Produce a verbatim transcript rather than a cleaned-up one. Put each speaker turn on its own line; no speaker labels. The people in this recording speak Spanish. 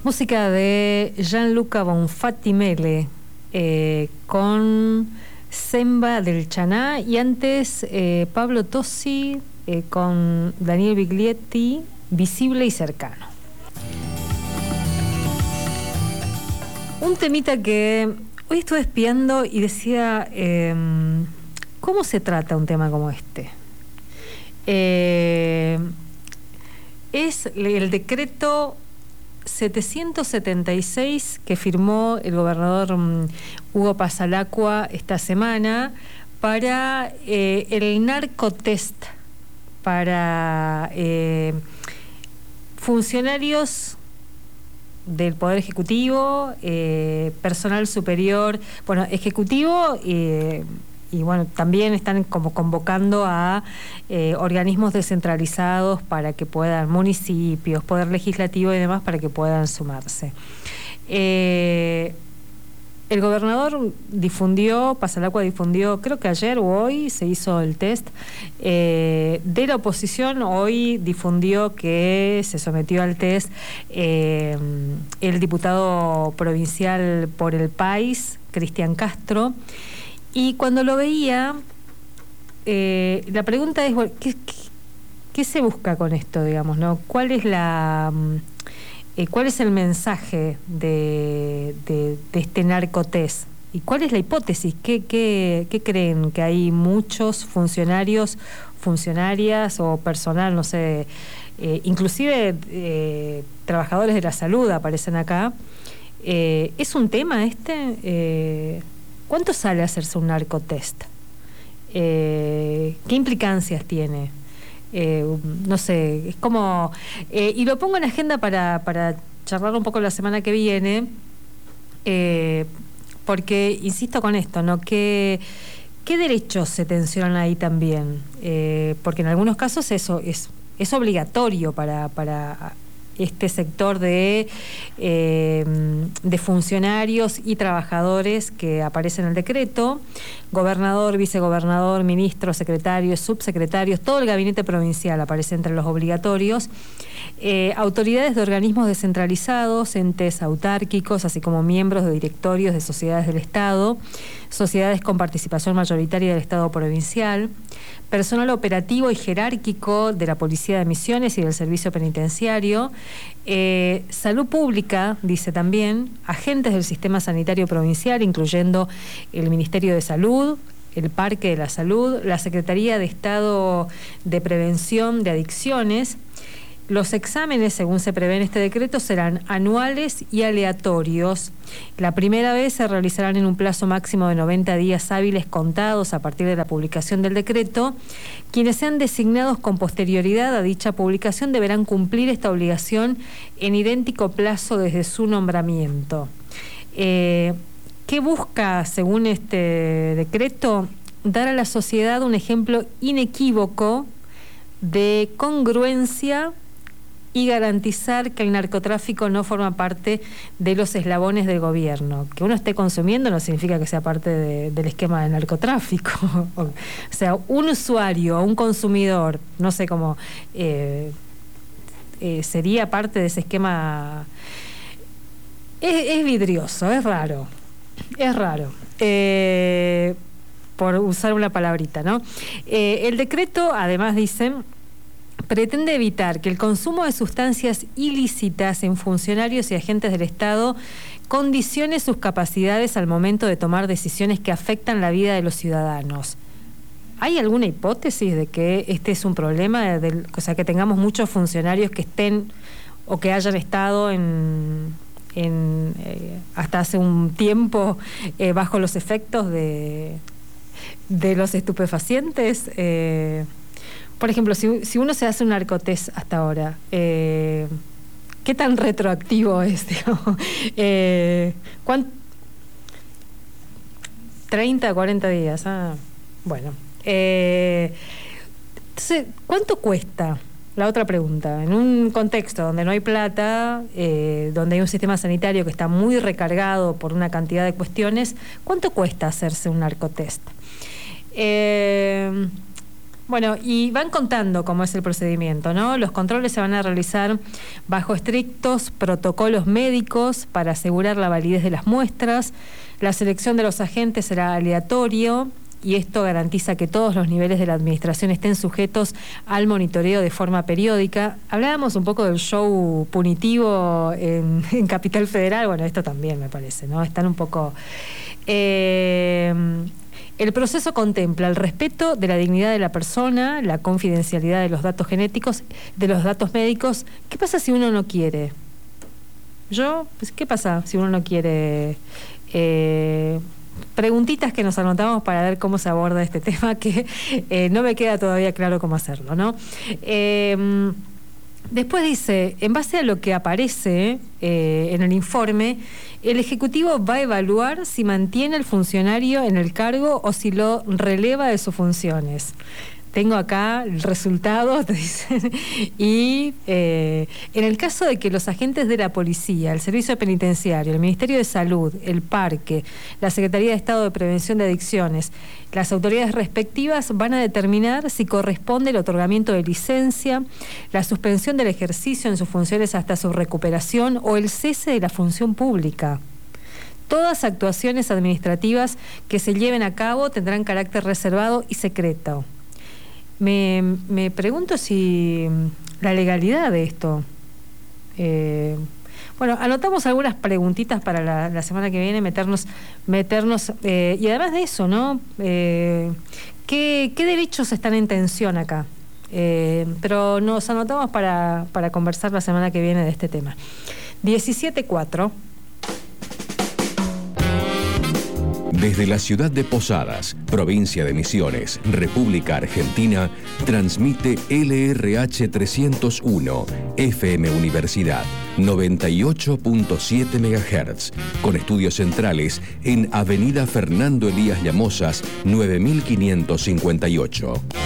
Música de Gianluca Bonfatti Mele, eh, con Semba del Chaná, y antes eh, Pablo Tosi eh, con Daniel Biglietti, Visible y Cercano. Un temita que hoy estuve espiando y decía, eh, ¿cómo se trata un tema como este? Eh, es el decreto setecientos setenta y seis que firmó el gobernador um, Hugo Pasalacqua esta semana para eh, el narcotest para eh, funcionarios del Poder Ejecutivo, eh, personal superior, bueno, ejecutivo, eh, y bueno, también están como convocando a eh, organismos descentralizados para que puedan, municipios, poder legislativo y demás, para que puedan sumarse. Eh, el gobernador difundió, Pasalacqua difundió, creo que ayer o hoy se hizo el test, eh, de la oposición. Hoy difundió que se sometió al test eh, el diputado provincial por el País, Cristian Castro. Y cuando lo veía, eh, la pregunta es, ¿qué, qué, qué se busca con esto, digamos, ¿no? ¿Cuál es la, eh, cuál es el mensaje de, de, de este narcotest? ¿Y cuál es la hipótesis? ¿Qué, qué, qué creen? ¿Que hay muchos funcionarios, funcionarias o personal, no sé, eh, inclusive eh, trabajadores de la salud aparecen acá? Eh, ¿Es un tema este? Eh, ¿Cuánto sale hacerse un narcotest? Eh, ¿Qué implicancias tiene? Eh, no sé, es como... Eh, y lo pongo en agenda para, para charlar un poco la semana que viene, eh, porque insisto con esto, ¿no? ¿Qué, qué derechos se tensionan ahí también? Eh, porque en algunos casos eso es, es obligatorio para... para este sector de, eh, de funcionarios y trabajadores que aparece en el decreto: gobernador, vicegobernador, ministros, secretarios, subsecretarios, todo el gabinete provincial aparece entre los obligatorios, eh, autoridades de organismos descentralizados, entes autárquicos, así como miembros de directorios de sociedades del Estado, sociedades con participación mayoritaria del Estado provincial, personal operativo y jerárquico de la Policía de Misiones y del Servicio Penitenciario, eh, salud pública, dice también, agentes del sistema sanitario provincial, incluyendo el Ministerio de Salud, el Parque de la Salud, la Secretaría de Estado de Prevención de Adicciones. Los exámenes, según se prevé en este decreto, serán anuales y aleatorios. La primera vez se realizarán en un plazo máximo de noventa días hábiles contados a partir de la publicación del decreto. Quienes sean designados con posterioridad a dicha publicación deberán cumplir esta obligación en idéntico plazo desde su nombramiento. Eh, ¿Qué busca, según este decreto? Dar a la sociedad un ejemplo inequívoco de congruencia y garantizar que el narcotráfico no forma parte de los eslabones del gobierno. Que uno esté consumiendo no significa que sea parte de, del esquema de narcotráfico. O sea, un usuario, un consumidor, no sé cómo, eh, eh, sería parte de ese esquema. Es, es vidrioso, es raro, es raro. Eh, por usar una palabrita, ¿no? Eh, el decreto, además, dicen, pretende evitar que el consumo de sustancias ilícitas en funcionarios y agentes del Estado condicione sus capacidades al momento de tomar decisiones que afectan la vida de los ciudadanos. ¿Hay alguna hipótesis de que este es un problema? De, de, o sea, que tengamos muchos funcionarios que estén o que hayan estado en, en eh, hasta hace un tiempo eh, bajo los efectos de, de los estupefacientes. Eh, Por ejemplo, si, si uno se hace un narcotest hasta ahora, eh, ¿qué tan retroactivo es? Digamos? Eh, treinta, cuarenta días. Ah, bueno. Eh, entonces, ¿cuánto cuesta? La otra pregunta. En un contexto donde no hay plata, eh, donde hay un sistema sanitario que está muy recargado por una cantidad de cuestiones, ¿cuánto cuesta hacerse un narcotest? Eh... Bueno, y van contando cómo es el procedimiento, ¿no? Los controles se van a realizar bajo estrictos protocolos médicos para asegurar la validez de las muestras. La selección de los agentes será aleatorio y esto garantiza que todos los niveles de la administración estén sujetos al monitoreo de forma periódica. Hablábamos un poco del show punitivo en, en Capital Federal, bueno, esto también me parece, ¿no? Están un poco... Eh, el proceso contempla el respeto de la dignidad de la persona, la confidencialidad de los datos genéticos, de los datos médicos. ¿Qué pasa si uno no quiere? Yo, pues, ¿qué pasa si uno no quiere? Eh, preguntitas que nos anotamos para ver cómo se aborda este tema, que eh, no me queda todavía claro cómo hacerlo, ¿no? Eh, después dice, en base a lo que aparece eh, en el informe, el Ejecutivo va a evaluar si mantiene al funcionario en el cargo o si lo releva de sus funciones. Tengo acá el resultado, te dicen, y eh, en el caso de que los agentes de la policía, el Servicio Penitenciario, el Ministerio de Salud, el Parque, la Secretaría de Estado de Prevención de Adicciones, las autoridades respectivas van a determinar si corresponde el otorgamiento de licencia, la suspensión del ejercicio en sus funciones hasta su recuperación o el cese de la función pública. Todas actuaciones administrativas que se lleven a cabo tendrán carácter reservado y secreto. Me, me pregunto si la legalidad de esto... Eh, bueno, anotamos algunas preguntitas para la, la semana que viene, meternos... meternos eh, y además de eso, ¿no? Eh, ¿qué, ¿Qué derechos están en tensión acá? Eh, pero nos anotamos para, para conversar la semana que viene de este tema. diecisiete cuatro.
Desde la ciudad de Posadas, provincia de Misiones, República Argentina, transmite L R H trescientos uno, F M Universidad, noventa y ocho punto siete megahertz, con estudios centrales en Avenida Fernando Elías Llamosas, nueve mil quinientos cincuenta y ocho.